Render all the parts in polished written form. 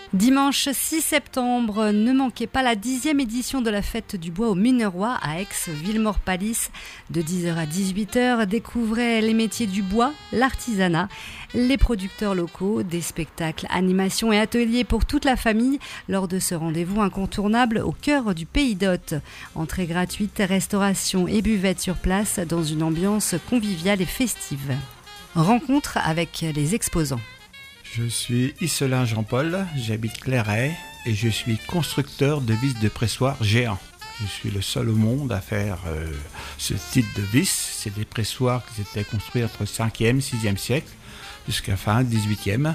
Dimanche 6 septembre, ne manquez pas la 10e édition de la fête du bois au Munerois à Aix-Villemort-Palis. De 10h à 18h, découvrez les métiers du bois, l'artisanat, les producteurs locaux, des spectacles, animations et ateliers pour toute la famille lors de ce rendez-vous incontournable au cœur du Pays d'Hôte. Entrée gratuite, restauration et buvette sur place dans une ambiance conviviale et festive. Rencontre avec les exposants. Je suis Isselin Jean-Paul, j'habite Clairet et je suis constructeur de vis de pressoir géants. Je suis le seul au monde à faire ce type de vis. C'est des pressoirs qui étaient construits entre le 5e et 6e siècle jusqu'à fin 18e.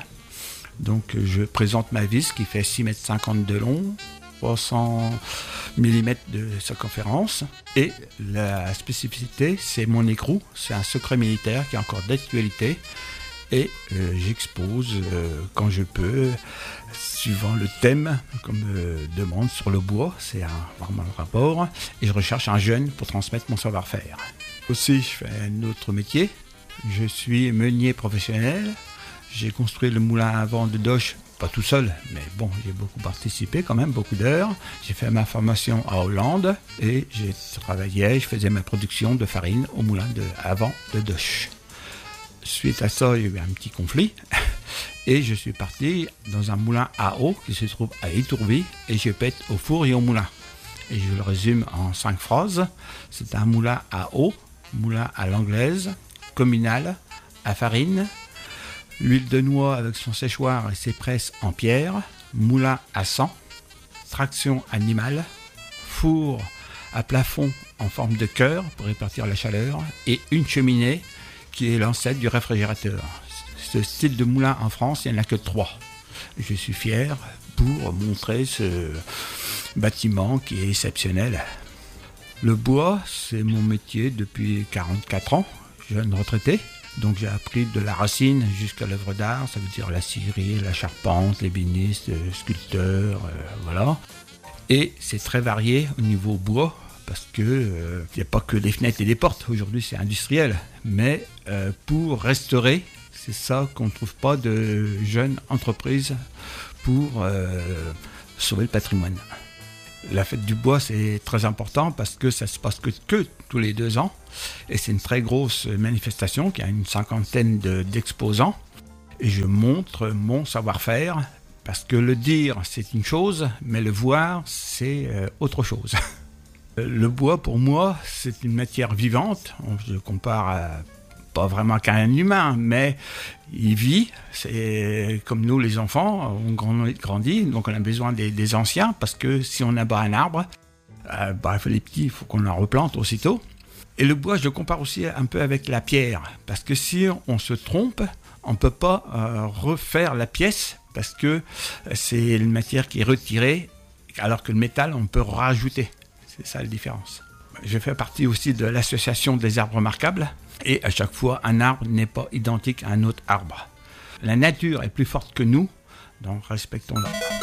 Donc je présente ma vis qui fait 6,50 m de long, 300 mm de circonférence. Et la spécificité, c'est mon écrou. C'est un secret militaire qui est encore d'actualité. Et j'expose quand je peux, suivant le thème qu'on me demande sur le bois, c'est vraiment le rapport, et je recherche un jeune pour transmettre mon savoir-faire. Aussi, je fais un autre métier, je suis meunier professionnel, j'ai construit le moulin à vent de Doche, pas tout seul, mais bon, j'ai beaucoup participé quand même, beaucoup d'heures. J'ai fait ma formation à Hollande, et je faisais ma production de farine au moulin à vent de Doche. Suite à ça, il y a eu un petit conflit et je suis parti dans un moulin à eau qui se trouve à Itourbi et je pète au four et au moulin. Et je le résume en 5 phrases. C'est un moulin à eau, moulin à l'anglaise, communal, à farine, huile de noix avec son séchoir et ses presses en pierre, moulin à sang, traction animale, four à plafond en forme de cœur pour répartir la chaleur et une cheminée qui est l'ancêtre du réfrigérateur. Ce style de moulin en France, il n'y en a que 3. Je suis fier pour montrer ce bâtiment qui est exceptionnel. Le bois, c'est mon métier depuis 44 ans, jeune retraité. Donc j'ai appris de la racine jusqu'à l'œuvre d'art, ça veut dire la scierie, la charpente, l'ébéniste, le sculpteur, voilà. Et c'est très varié au niveau bois. Parce que il n'y a pas que des fenêtres et des portes, aujourd'hui c'est industriel, mais pour restaurer, c'est ça qu'on ne trouve pas de jeunes entreprises pour sauver le patrimoine. La fête du bois c'est très important parce que ça se passe que tous les 2 ans, et c'est une très grosse manifestation qui a une 50aine d'exposants, et je montre mon savoir-faire, parce que le dire c'est une chose, mais le voir c'est autre chose. Le bois, pour moi, c'est une matière vivante. Je compare pas vraiment qu'à un humain, mais il vit. C'est comme nous, les enfants, on grandit, donc on a besoin des anciens, parce que si on abat un arbre, les petits, il faut qu'on en replante aussitôt. Et le bois, je le compare aussi un peu avec la pierre, parce que si on se trompe, on ne peut pas refaire la pièce, parce que c'est une matière qui est retirée, alors que le métal, on peut rajouter. C'est ça la différence. Je fais partie aussi de l'association des arbres remarquables, et à chaque fois, un arbre n'est pas identique à un autre arbre. La nature est plus forte que nous, donc respectons-la.